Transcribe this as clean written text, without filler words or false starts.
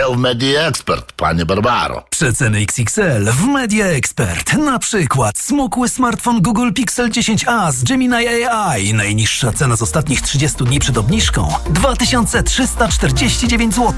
XXL w Media Expert, panie Barbaro. Przeceny XXL w Media Expert. Na przykład smukły smartfon Google Pixel 10a z Gemini AI. Najniższa cena z ostatnich 30 dni przed obniżką 2349 zł.